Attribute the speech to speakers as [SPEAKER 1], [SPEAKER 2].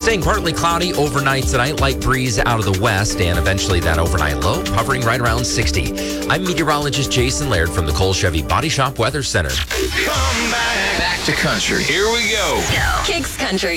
[SPEAKER 1] Staying partly cloudy overnight tonight, light breeze out of the west, and eventually that overnight low hovering right around 60. I'm meteorologist Jason Laird from the Cole Chevy Body Shop Weather Center.
[SPEAKER 2] Come back to country. Here we go.
[SPEAKER 3] Kicks Country.